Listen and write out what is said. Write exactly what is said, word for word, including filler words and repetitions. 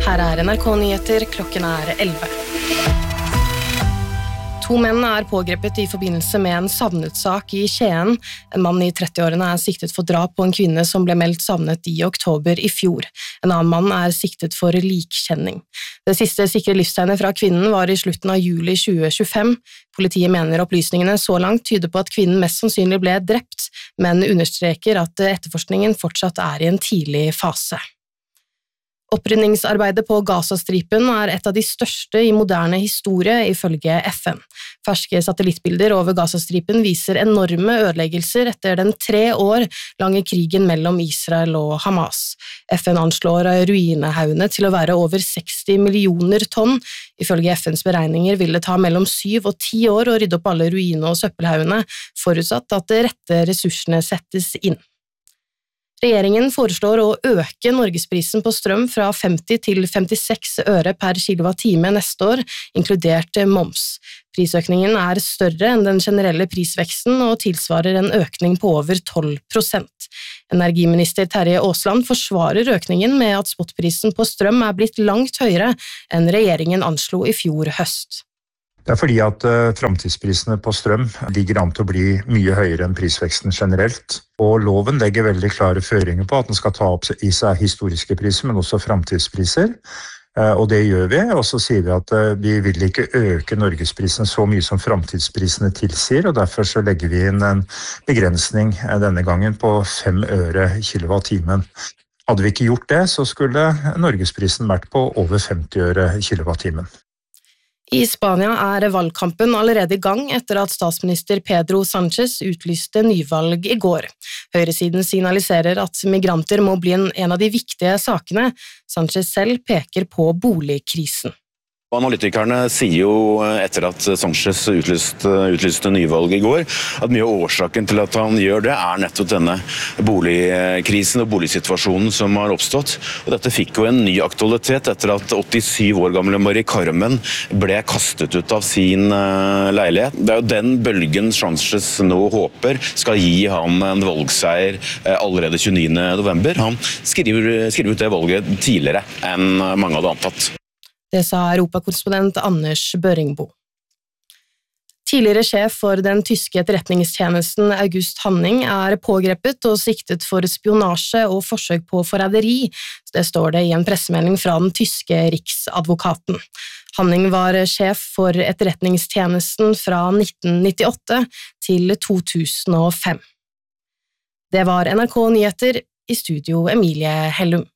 Her er N R K-nyheter, klokken er elleve. To menn er pågrepet i forbindelse med en savnet-sak i Skien. En mann i trettiårene er siktet for drap på en kvinne som ble meldt savnet i oktober i fjor. En annen mann er siktet for likkjenning. Det siste sikre livstegnet fra kvinnen var i slutten av juli tjue tjuefem. Politiet mener opplysningene så langt tyder på at kvinnen mest sannsynlig ble drept, men understreker at etterforskningen fortsatt er i en tidlig fase. Opprydningsarbeidet på Gazastripen er et av de største i moderne historie, ifølge F N. Ferske satellittbilder over Gazastripen viser enorme ødeleggelser etter den tre år lange krigen mellom Israel og Hamas. F N anslår ruinehaugene til å være over seksti millioner tonn. Ifølge F N's beregninger vil det ta mellom syv og ti år å rydde opp alle ruine- og søppelhaugene, forutsatt at de rette ressursene settes inn. Regjeringen foreslår å øke norgesprisen på strøm fra femti til femtiseks øre per kilowattime neste år, inkludert moms. Prisøkningen er større enn den generelle prisveksten og tilsvarer en økning på over tolv prosent. Energiminister Terje Aasland forsvarer økningen med at spotprisen på strøm er blitt langt høyere enn regjeringen anslo i fjor høst. Det er fordi at uh, framtidsprisene på strøm ligger an til å bli mye høyere enn prisveksten generelt. Og loven legger veldig klare føringer på at den skal ta opp i seg historiske priser, men også framtidspriser. Uh, og det gjør vi, og så sier vi at uh, vi vil ikke øke norgesprisen så mye som framtidsprisene tilsier, og derfor så legger vi inn en begrensning uh, denne gangen på fem øre kilowattimen. Hadde vi ikke gjort det, så skulle norgesprisen vært på over femti øre kilowattimen. I Spania er valgkampen allerede i gang etter at statsminister Pedro Sánchez utlyste nyvalg i går. Høyresiden signaliserer at migranter må bli en, en av de viktige sakene. Sánchez selv peker på boligkrisen. Analytikerne sier jo etter at Sánchez utlyste, utlyste nyvalg i går, at mye av årsaken til at han gjør det er nettopp denne boligkrisen og boligsituasjonen som har oppstått. Og dette fikk jo en ny aktualitet etter at åttisyv år gamle Mari Carmen ble kastet ut av sin leilighet. Det er jo den bølgen Sánchez nå håper skal gi ham en valgseier allerede tjueniende november. Han skriver, skriver ut det valget tidligere enn mange hadde antatt. Det sa europakorrespondent Anders Børingbo. Tidligere sjef for den tyske etterretningstjenesten August Hanning er pågrepet og siktet for spionasje og forsøk på forræderi. Det står det i en pressemelding fra den tyske riksadvokaten. Hanning var sjef for etterretningstjenesten fra nitten nittiåtte til to tusen og fem. Det var N R K-nyheter, i studio Emilie Hellum.